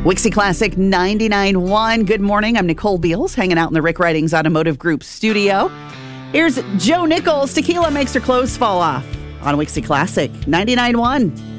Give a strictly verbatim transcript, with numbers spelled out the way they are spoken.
Wixie Classic ninety-nine point one. Good morning. I'm Nicole Beals, hanging out in the Rick Ridings Automotive Group studio. Here's Joe Nichols. Tequila makes her clothes fall off on Wixie Classic ninety-nine point one.